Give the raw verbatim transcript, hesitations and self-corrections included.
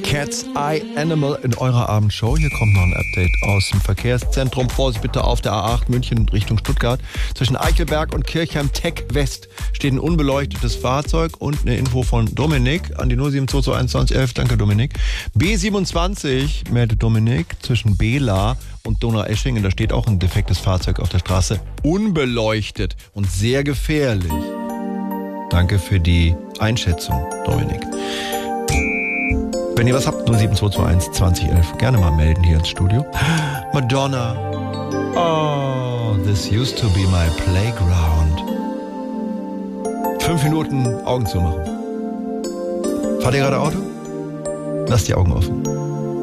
Cat's Eye Animal in eurer Abendshow. Hier kommt noch ein Update aus dem Verkehrszentrum. Vorsicht bitte auf der A acht München Richtung Stuttgart. Zwischen Eichelberg und Kirchheim Tech West steht ein unbeleuchtetes Fahrzeug und eine Info von Dominik an die null sieben zwei zwei eins zwanzig elf. Danke Dominik. B siebenundzwanzig meldet Dominik zwischen Bela und Donaueschingen. Da steht auch ein defektes Fahrzeug auf der Straße. Unbeleuchtet und sehr gefährlich. Danke für die Einschätzung, Dominik. Wenn ihr was habt, null sieben zwei zwei eins zwanzig elf, gerne mal melden hier ins Studio. Madonna. Oh, this used to be my playground. Fünf Minuten Augen zumachen. Fahrt ihr gerade Auto? Lasst die Augen offen.